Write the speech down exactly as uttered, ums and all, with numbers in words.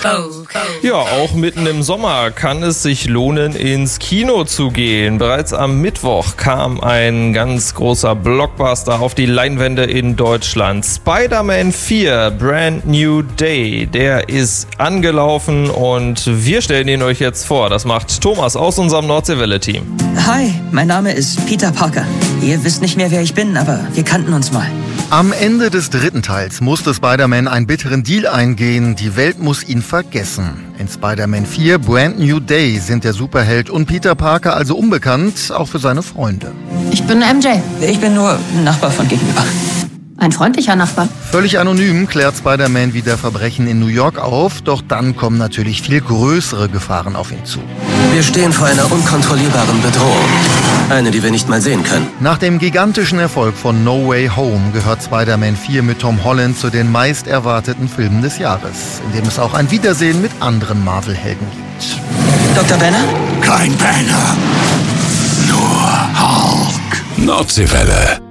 Ja, auch mitten im Sommer kann es sich lohnen, ins Kino zu gehen. Bereits am Mittwoch kam ein ganz großer Blockbuster auf die Leinwände in Deutschland. Spider-Man vier, Brand New Day, der ist angelaufen und wir stellen ihn euch jetzt vor. Das macht Thomas aus unserem Nordseewelle-Team. Hi, mein Name ist Peter Parker. Ihr wisst nicht mehr, wer ich bin, aber wir kannten uns mal. Am Ende des dritten Teils musste Spider-Man einen bitteren Deal eingehen. Die Welt muss ihn vergessen. In Spider-Man vier, Brand New Day, sind der Superheld und Peter Parker also unbekannt, auch für seine Freunde. Ich bin M J. Ich bin nur ein Nachbar von gegenüber. Ein freundlicher Nachbar. Völlig anonym klärt Spider-Man wieder Verbrechen in New York auf, doch dann kommen natürlich viel größere Gefahren auf ihn zu. Wir stehen vor einer unkontrollierbaren Bedrohung. Eine, die wir nicht mal sehen können. Nach dem gigantischen Erfolg von No Way Home gehört Spider-Man vier mit Tom Holland zu den meist erwarteten Filmen des Jahres, in dem es auch ein Wiedersehen mit anderen Marvel-Helden gibt. Doktor Banner? Kein Banner, nur Hulk. Nordseewelle.